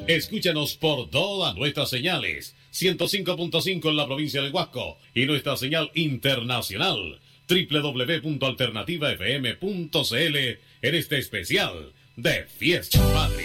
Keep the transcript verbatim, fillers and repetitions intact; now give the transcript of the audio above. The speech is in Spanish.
Escúchanos por todas nuestras señales. ciento cinco punto cinco en la provincia del Huasco y nuestra señal internacional doble u doble u doble u punto alternativa f m punto c l en este especial de Fiesta Patria.